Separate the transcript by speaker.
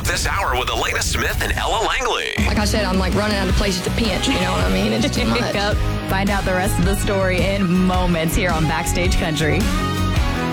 Speaker 1: this hour with Elena Smith and Ella Langley.
Speaker 2: Like I said, I'm like running out of places to pinch, you know what I mean? It's too much.
Speaker 3: Find out the rest of the story in moments here on Backstage Country.